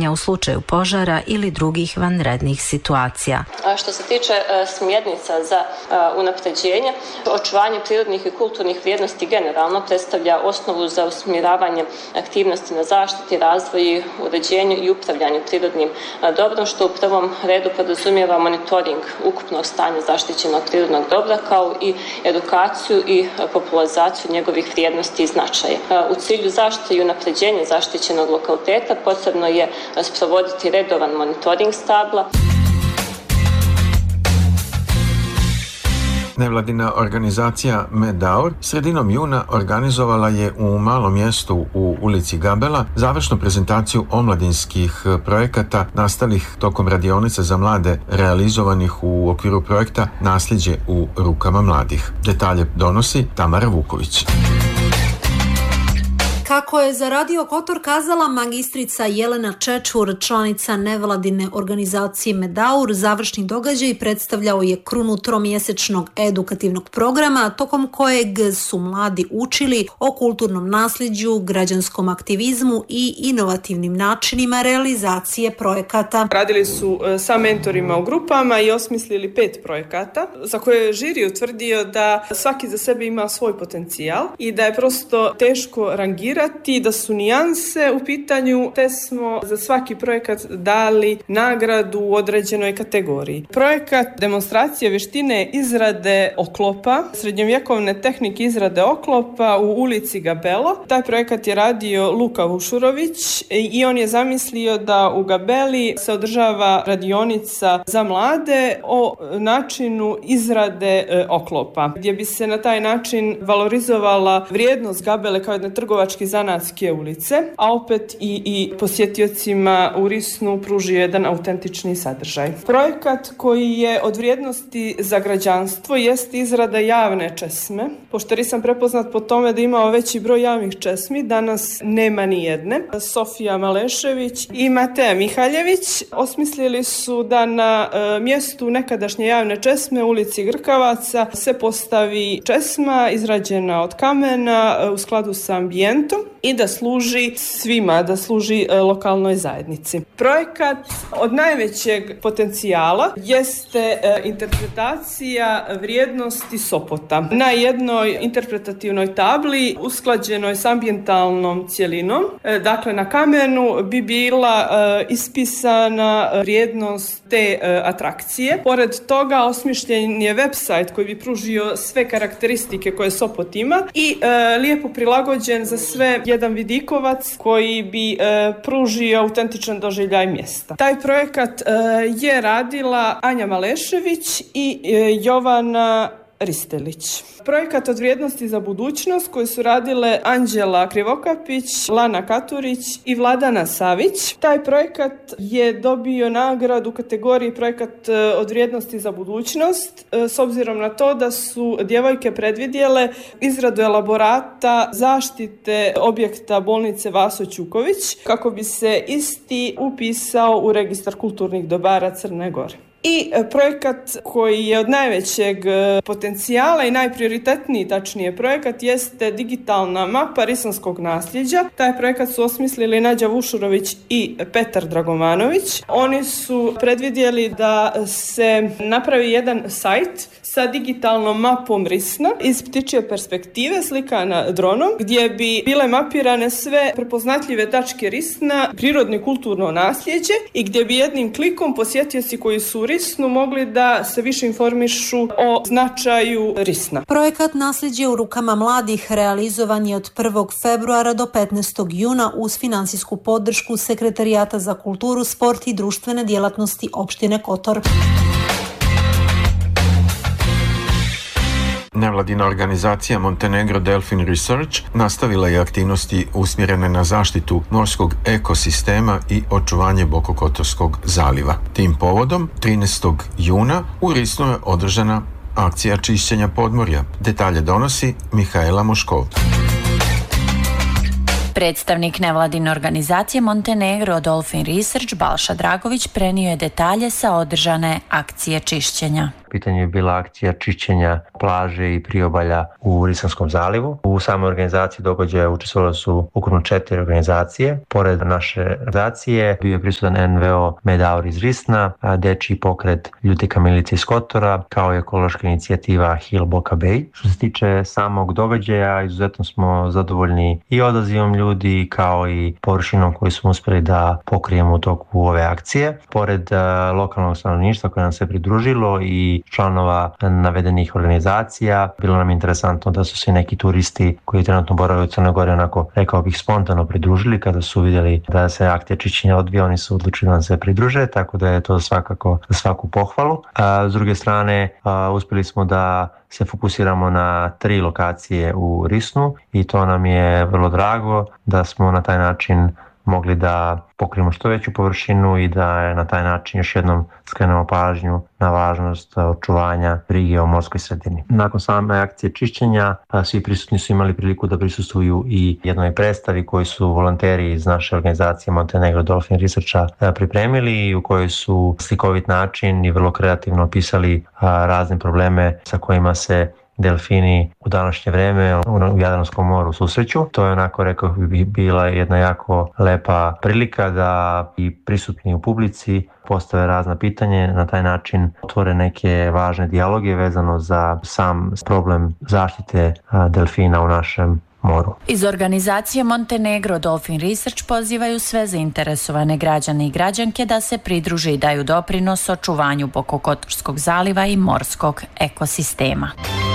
postupanja u slučaju požara ili drugih vanrednih situacija. Što se tiče smjernica za unapređenje, očuvanje prirodnih i kulturnih vrijednosti generalno predstavlja osnovu za usmjeravanje aktivnosti na zaštiti, razvoju, uređenju i upravljanju prirodnim dobrom, što u prvom redu podrazumijeva monitoring ukupnog stanja zaštićenog prirodnog dobra kao i edukaciju i popularizaciju njegovih vrijednosti i značaja. U cilju zaštite i unapređenja zaštićenog lokaliteta potrebno je sprovoditi redovan monitoring stabla. Nevladina organizacija Medaur sredinom juna organizovala je u malom mjestu u ulici Gabela završnu prezentaciju omladinskih projekata nastalih tokom radionica za mlade realizovanih u okviru projekta Nasljeđe u rukama mladih. Detalje donosi Tamara Vuković. Kako je za Radio Kotor kazala magistrica Jelena Čečur, članica nevladine organizacije Medaur, završni događaj predstavljao je krunu tromjesečnog edukativnog programa tokom kojeg su mladi učili o kulturnom nasljeđu, građanskom aktivizmu i inovativnim načinima realizacije projekata. Radili su sa mentorima u grupama i osmislili 5 projekata za koje je žiri utvrdio da svaki za sebe ima svoj potencijal i da je prosto teško rangirati, da su nijanse u pitanju, te smo za svaki projekat dali nagradu u određenoj kategoriji. Projekat demonstracije vještine izrade oklopa, srednjovjekovne tehnike izrade oklopa u ulici Gabelo. Taj projekat je radio Luka Vušurović i on je zamislio da u Gabeli se održava radionica za mlade o načinu izrade oklopa, gdje bi se na taj način valorizovala vrijednost Gabele kao jedne trgovačke zanatske ulice, a opet i posjetiocima u Risnu pružio jedan autentični sadržaj. Projekat koji je od vrijednosti za građanstvo jest izrada javne česme. Pošto Risan prepoznat po tome da imao veći broj javnih česmi, danas nema ni jedne. Sofija Malešević i Mateja Mihaljević osmislili su da na mjestu nekadašnje javne česme u ulici Grkavaca se postavi česma izrađena od kamena u skladu sa ambijentom i da služi svima, da služi lokalnoj zajednici. Projekat od najvećeg potencijala jeste interpretacija vrijednosti Sopota. Na jednoj interpretativnoj tabli usklađenoj s ambijentalnom cjelinom, dakle na kamenu bi bila ispisana vrijednost te atrakcije. Pored toga osmišljen je website koji bi pružio sve karakteristike koje Sopot ima i lijepo prilagođen za sve jedan vidikovac koji bi pružio autentičan doživljaj mjesta. Taj projekat je radila Anja Malešević i Jovana Ristelić. Projekat od vrijednosti za budućnost koji su radile Anđela Krivokapić, Lana Katurić i Vladana Savić. Taj projekat je dobio nagradu u kategoriji projekat od vrijednosti za budućnost s obzirom na to da su djevojke predvidjele izradu elaborata zaštite objekta bolnice Vaso Ćuković kako bi se isti upisao u registar kulturnih dobara Crne Gore. I projekat koji je od najvećeg potencijala i najprioritetniji, tačnije projekat, jeste digitalna mapa risanskog nasljeđa. Taj projekat su osmislili Nađa Vušurović i Petar Dragomanović. Oni su predvidjeli da se napravi jedan sajt sa digitalnom mapom Risna iz ptičje perspektive, slikana dronom, gdje bi bile mapirane sve prepoznatljive tačke Risna, prirodno i kulturno nasljeđe i gdje bi jednim klikom posjetioci koji su u Risnu mogli da se više informišu o značaju Risna. Projekat Nasljeđe u rukama mladih realizovan je od 1. februara do 15. juna uz financijsku podršku Sekretarijata za kulturu, sport i društvene djelatnosti opštine Kotor. Nevladina organizacija Montenegro Delfin Research nastavila je aktivnosti usmjerene na zaštitu morskog ekosistema i očuvanje Bokokotorskog zaliva. Tim povodom, 13. juna u Risnu je održana akcija čišćenja podmorja. Detalje donosi Mihaela Moškov. Predstavnik nevladine organizacije Montenegro Dolphin Research Balša Dragović prenio je detalje sa održane akcije čišćenja. pitanju je bila akcija čišćenja plaže i priobalja u Risanskom zalivu. U samoj organizaciji događaja učestvovale su ukupno 4 organizacije. Pored naše organizacije bio je prisutan NVO Medaur iz Risna, dečiji pokret Ljutika milica iz Kotora, kao i ekološka inicijativa Hill Boka Bay. Što se tiče samog događaja, izuzetno smo zadovoljni i odazivom ljudi kao i površinom koju smo uspjeli da pokrijemo u toku ove akcije. Pored lokalnog stanovništva koje nam se pridružilo i članova navedenih organizacija, bilo nam interesantno da su se neki turisti koji trenutno borave u Crnoj Gori onako, rekao bih, spontano pridružili kada su vidjeli da se akcija čišćenja odvija, oni su odlučili da nam se pridruže, tako da je to svakako za svaku pohvalu. S druge strane, uspjeli smo da se fokusiramo na 3 lokacije u Risnu i to nam je vrlo drago da smo na taj način mogli da pokrijemo što veću površinu i da je na taj način još jednom skrenemo pažnju na važnost očuvanja brige o morskoj sredini. Nakon same akcije čišćenja, svi prisutni su imali priliku da prisustvuju i jednoj predstavi koji su volonteri iz naše organizacije Montenegro Dolphin Researcha pripremili, u kojoj su slikovit način i vrlo kreativno opisali razne probleme sa kojima se delfini u današnje vreme u Jadranskom moru susreću. To je onako, rekao bi, bila jedna jako lepa prilika da i prisutni u publici postave razna pitanja, na taj način otvore neke važne dijaloge vezano za sam problem zaštite delfina u našem moru. Iz organizacije Montenegro Dolphin Research pozivaju sve zainteresovane građane i građanke da se pridruže i daju doprinos očuvanju Bokokotorskog zaliva i morskog ekosistema.